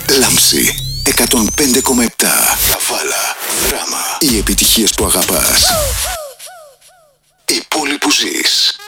Λάμψη 105,7. Καβάλα, δράμα. Οι επιτυχίες που αγαπάς. Η πόλη που ζεις.